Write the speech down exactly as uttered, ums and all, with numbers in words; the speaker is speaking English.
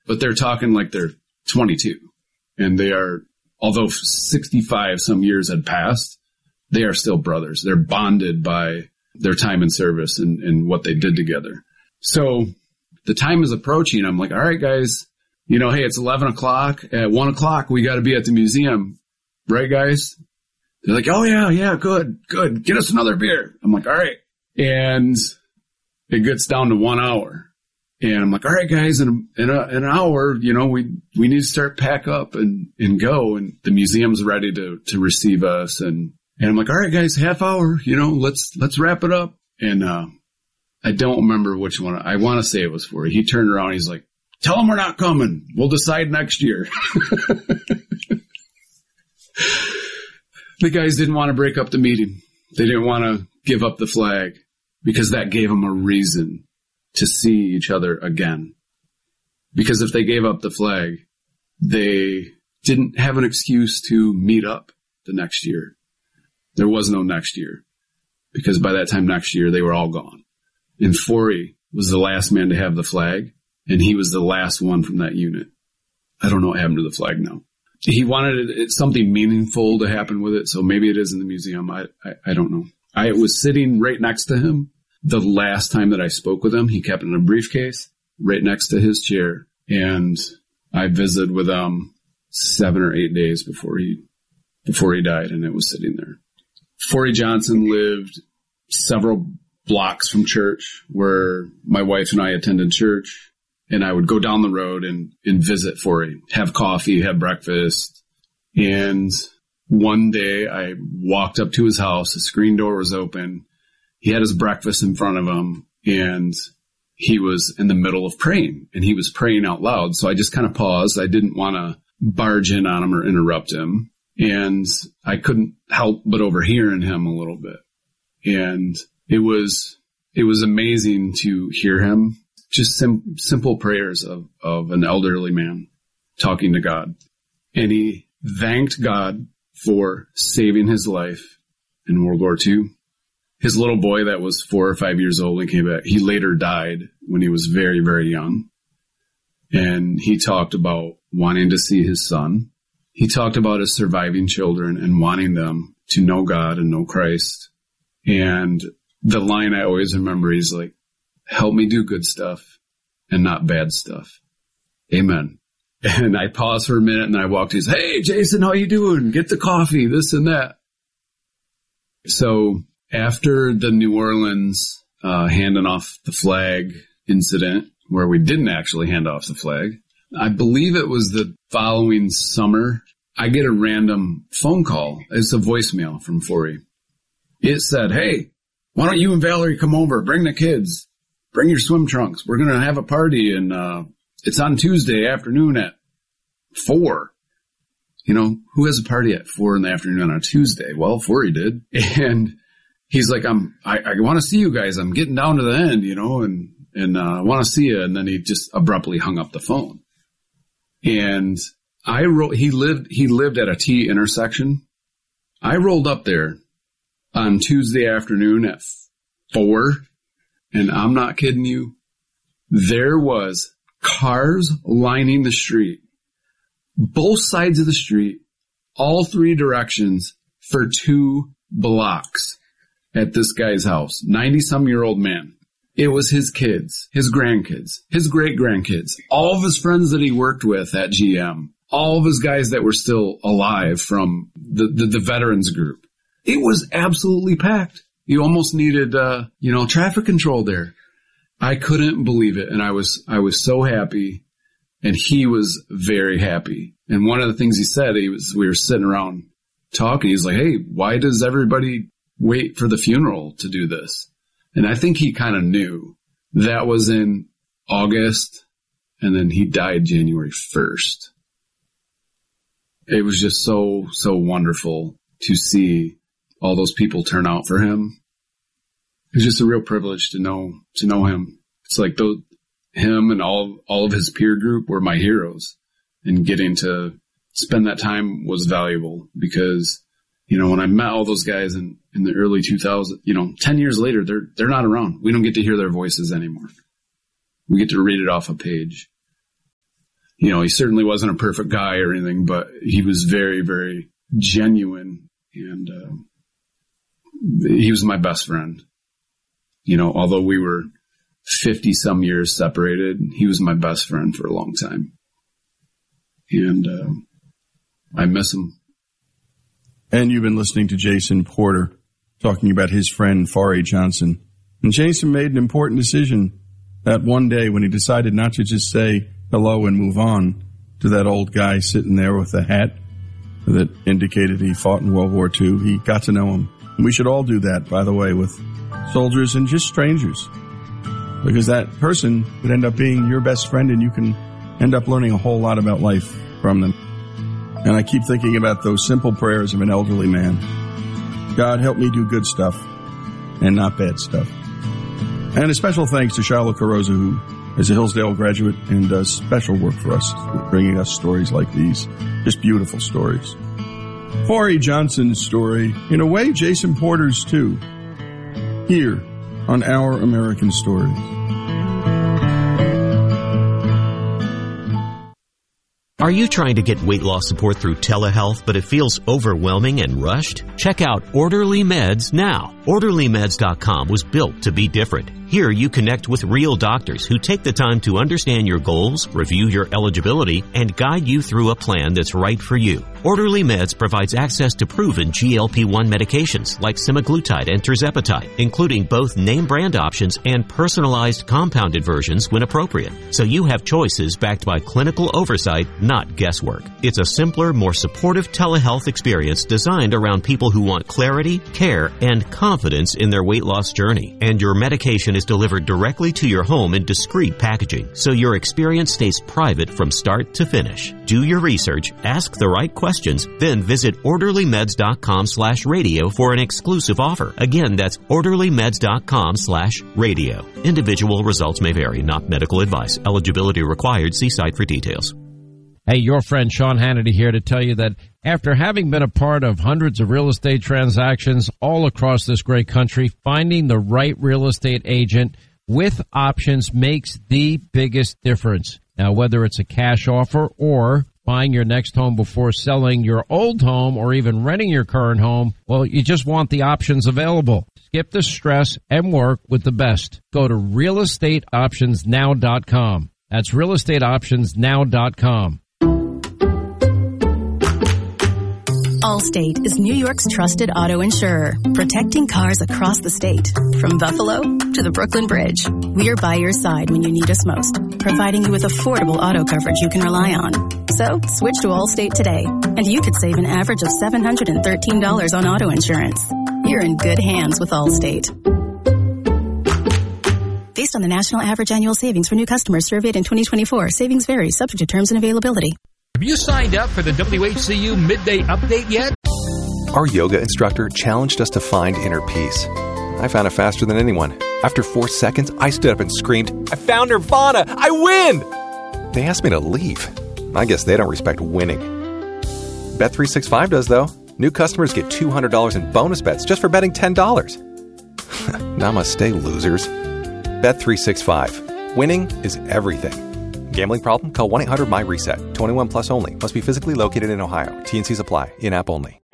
but they're talking like they're twenty-two, and they are, although sixty-five some years had passed, they are still brothers. They're bonded by their time in service and, and what they did together. So the time is approaching. I'm like, all right, guys, you know, hey, it's eleven o'clock. At one o'clock, we got to be at the museum. Right, guys? They're like, oh, yeah, yeah, good, good. Get us another beer. I'm like, all right. And it gets down to one hour. And I'm like, all right, guys, in, a, in, a, in an hour, you know, we, we need to start pack up and, and go. And the museum's ready to, to receive us. And, and I'm like, all right, guys, half hour, you know, let's, let's wrap it up. And, uh, I don't remember which one. I want to say it was for. He turned around. He's like, tell them we're not coming. We'll decide next year. The guys didn't want to break up the meeting. They didn't want to give up the flag because that gave them a reason to see each other again. Because if they gave up the flag, they didn't have an excuse to meet up the next year. There was no next year because by that time next year, they were all gone. And Forey was the last man to have the flag, and he was the last one from that unit. I don't know what happened to the flag now. He wanted it, something meaningful to happen with it, so maybe it is in the museum. I, I, I don't know. I was sitting right next to him the last time that I spoke with him. He kept it in a briefcase right next to his chair, and I visited with him seven or eight days before he before he died, and it was sitting there. Forey Johnson lived several blocks from church where my wife and I attended church. And I would go down the road and, and visit Forey, have coffee, have breakfast. And one day I walked up to his house. The screen door was open. He had his breakfast in front of him, and he was in the middle of praying, and he was praying out loud. So I just kind of paused. I didn't want to barge in on him or interrupt him. And I couldn't help but overhearing him a little bit. And it was, it was amazing to hear him. Just sim- simple prayers of, of an elderly man talking to God. And he thanked God for saving his life in World War Two. His little boy that was four or five years old and came back, he later died when he was very, very young. And he talked about wanting to see his son. He talked about his surviving children and wanting them to know God and know Christ. And the line I always remember, he's like, help me do good stuff and not bad stuff. Amen. And I paused for a minute and I walked in. Hey, Jason, how you doing? Get the coffee, this and that. So after the New Orleans uh, handing off the flag incident, where we didn't actually hand off the flag, I believe it was the following summer, I get a random phone call. It's a voicemail from Forey. It said, hey, why don't you and Valerie come over? Bring the kids. Bring your swim trunks. We're going to have a party, and uh, it's on Tuesday afternoon at four. You know, who has a party at four in the afternoon on a Tuesday? Well, Forey did. And he's like, I'm, I, I want to see you guys. I'm getting down to the end, you know, and, and uh, I want to see you. And then he just abruptly hung up the phone. And I wrote, he lived, he lived at a T intersection. I rolled up there on Tuesday afternoon at four. And I'm not kidding you. There was cars lining the street, both sides of the street, all three directions for two blocks at this guy's house. ninety-some-year-old man. It was his kids, his grandkids, his great-grandkids, all of his friends that he worked with at G M, all of his guys that were still alive from the, the, the veterans group. It was absolutely packed. You almost needed, uh, you know, traffic control there. I couldn't believe it. And I was, I was so happy, and he was very happy. And one of the things he said, he was, we were sitting around talking. He's like, hey, why does everybody wait for the funeral to do this? And I think he kind of knew that was in August, and then he died January first. It was just so, so wonderful to see all those people turn out for him. It was just a real privilege to know, to know him. It's like those, him and all, all of his peer group were my heroes, and getting to spend that time was valuable because, you know, when I met all those guys in, in the early two thousands, you know, ten years later, they're, they're not around. We don't get to hear their voices anymore. We get to read it off a page. You know, he certainly wasn't a perfect guy or anything, but he was very, very genuine, and uh, he was my best friend. You know, although we were fifty some years separated, he was my best friend for a long time. And uh, I miss him. And you've been listening to Jason Porter talking about his friend, Fari Johnson. And Jason made an important decision that one day when he decided not to just say hello and move on to that old guy sitting there with a hat that indicated he fought in World War Two. He got to know him. And we should all do that, by the way, with soldiers and just strangers. Because that person could end up being your best friend, and you can end up learning a whole lot about life from them. And I keep thinking about those simple prayers of an elderly man. God, help me do good stuff and not bad stuff. And a special thanks to Charlotte Carosa, who is a Hillsdale graduate and does special work for us, bringing us stories like these. Just beautiful stories. Fari Johnson's story, in a way, Jason Porter's too, here on Our American Stories. Are you trying to get weight loss support through telehealth, but it feels overwhelming and rushed? Check out Orderly Meds now. Orderly Meds dot com was built to be different. Here you connect with real doctors who take the time to understand your goals, review your eligibility, and guide you through a plan that's right for you. Orderly Meds provides access to proven G L P one medications like semaglutide and tirzepatide, including both name brand options and personalized compounded versions when appropriate. So you have choices backed by clinical oversight, not guesswork. It's a simpler, more supportive telehealth experience designed around people who want clarity, care, and confidence in their weight loss journey. And your medication is delivered directly to your home in discreet packaging, so your experience stays private from start to finish. Do your research, ask the right questions, then visit Orderly Meds dot com slash radio for an exclusive offer. Again, that's Orderly Meds dot com slash radio. Individual results may vary, not medical advice. Eligibility required. See site for details. Hey, your friend Sean Hannity here to tell you that after having been a part of hundreds of real estate transactions all across this great country, finding the right real estate agent with options makes the biggest difference. Now, whether it's a cash offer or buying your next home before selling your old home or even renting your current home, well, you just want the options available. Skip the stress and work with the best. Go to real estate options now dot com. That's real estate options now dot com. Allstate is New York's trusted auto insurer, protecting cars across the state. From Buffalo to the Brooklyn Bridge, we are by your side when you need us most, providing you with affordable auto coverage you can rely on. So, switch to Allstate today, and you could save an average of seven hundred thirteen dollars on auto insurance. You're in good hands with Allstate. Based on the national average annual savings for new customers surveyed in twenty twenty-four, savings vary, subject to terms and availability. Have you signed up for the W H C U Midday Update yet? Our yoga instructor challenged us to find inner peace. I found it faster than anyone. After four seconds, I stood up and screamed, "I found Nirvana! I win!" They asked me to leave. I guess they don't respect winning. Bet three sixty-five does, though. New customers get two hundred dollars in bonus bets just for betting ten dollars. Namaste, losers. Bet three sixty-five. Winning is everything. Gambling problem? Call one eight hundred M Y RESET. twenty-one plus only. Must be physically located in Ohio. T and Cs apply. In-app only.